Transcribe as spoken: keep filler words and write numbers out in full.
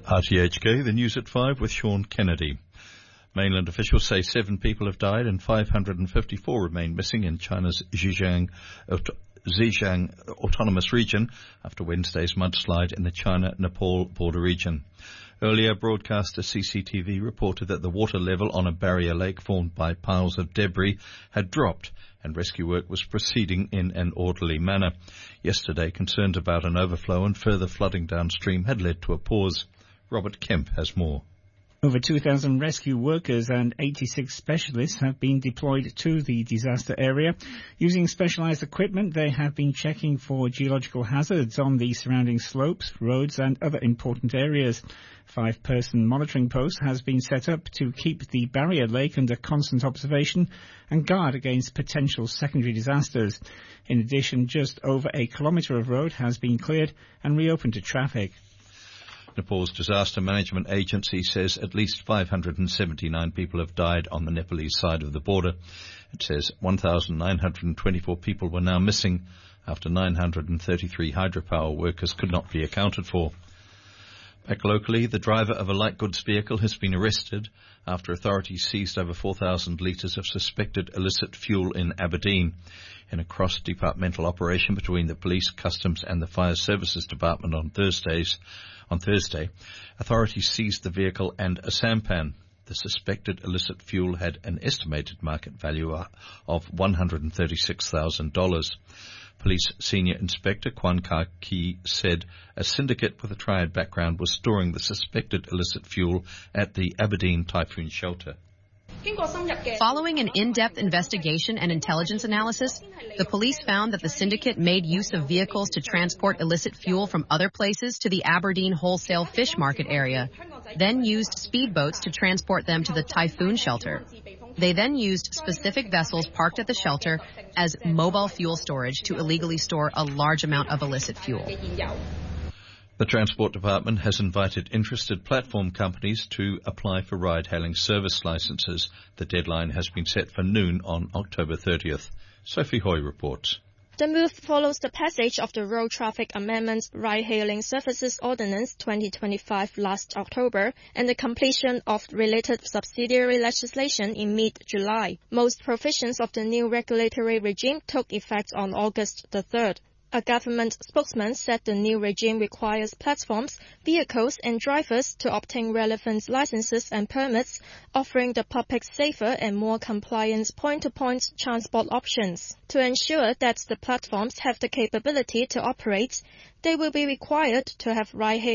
R T H K, the news at five with Sean Kennedy. Mainland officials say seven people have died and five hundred fifty-four remain missing in China's Xinjiang, Xinjiang Autonomous Region after Wednesday's mudslide in the China-Nepal border region. Earlier, broadcaster C C T V reported that the water level on a barrier lake formed by piles of debris had dropped and rescue work was proceeding in an orderly manner. Yesterday, concerns about an overflow and further flooding downstream had led to a pause. Robert Kemp has more. Over two thousand rescue workers and eighty-six specialists have been deployed to the disaster area. Using specialized equipment, they have been checking for geological hazards on the surrounding slopes, roads and other important areas. Five-person monitoring post has been set up to keep the barrier lake under constant observation and guard against potential secondary disasters. In addition, just over a kilometre of road has been cleared and reopened to traffic. Nepal's Disaster Management Agency says at least five hundred seventy-nine people have died on the Nepalese side of the border. It says one thousand nine hundred twenty-four people were now missing after nine hundred thirty-three hydropower workers could not be accounted for. Back locally, the driver of a light goods vehicle has been arrested after authorities seized over four thousand litres of suspected illicit fuel in Aberdeen. In a cross-departmental operation between the police, customs and the fire services department on Thursdays, on Thursday, authorities seized the vehicle and a sampan. The suspected illicit fuel had an estimated market value of one hundred thirty-six thousand dollars. Police Senior Inspector Kwan Ka Ki said a syndicate with a triad background was storing the suspected illicit fuel at the Aberdeen Typhoon Shelter. Following an in-depth investigation and intelligence analysis, the police found that the syndicate made use of vehicles to transport illicit fuel from other places to the Aberdeen wholesale fish market area, then used speedboats to transport them to the Typhoon Shelter. They then used specific vessels parked at the shelter as mobile fuel storage to illegally store a large amount of illicit fuel. The Transport Department has invited interested platform companies to apply for ride-hailing service licences. The deadline has been set for noon on October thirtieth. Sophie Hoy reports. The move follows the passage of the Road Traffic Amendment Ride-Hailing Services Ordinance twenty twenty-five last October and the completion of related subsidiary legislation in mid-July. Most provisions of the new regulatory regime took effect on August the third. A government spokesman said the new regime requires platforms, vehicles and drivers to obtain relevant licenses and permits, offering the public safer and more compliant point-to-point transport options. To ensure that the platforms have the capability to operate, they will be required to have ride-hailing